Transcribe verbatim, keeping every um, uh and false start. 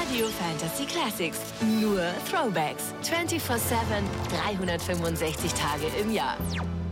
Radio Fantasy Classics. Nur Throwbacks. vierundzwanzig sieben, dreihundertfünfundsechzig Tage im Jahr.